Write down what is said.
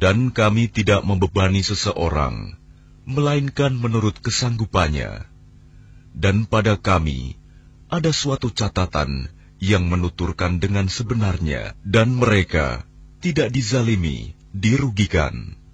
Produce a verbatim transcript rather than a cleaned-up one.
Dan kami tidak membebani seseorang, melainkan menurut kesanggupannya. Dan pada kami ada suatu catatan yang menuturkan dengan sebenarnya, dan mereka tidak dizalimi, dirugikan.